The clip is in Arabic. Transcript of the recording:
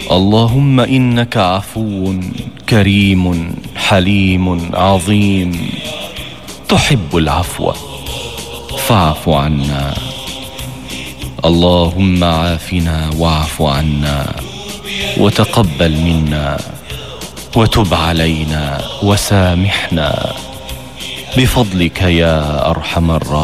اللهم إنك عفو كريم حليم عظيم تحب العفو فاعف عنا. اللهم عافنا واعف عنا وتقبل منا وتب علينا وسامحنا بفضلك يا أرحم الراحمين.